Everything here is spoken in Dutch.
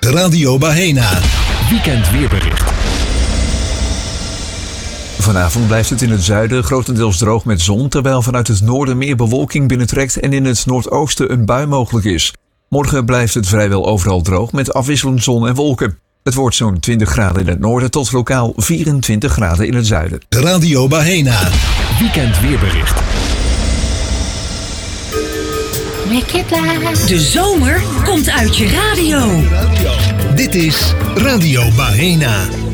Radio Bahena. Weekend weerbericht. Vanavond blijft het in het zuiden grotendeels droog met zon, terwijl vanuit het noorden meer bewolking binnentrekt en in het noordoosten een bui mogelijk is. Morgen blijft het vrijwel overal droog met afwisselend zon en wolken. Het wordt zo'n 20 graden in het noorden tot lokaal 24 graden in het zuiden. Radio Bahena. Weekend weerbericht. De zomer komt uit je radio. Dit is Radio Bahena.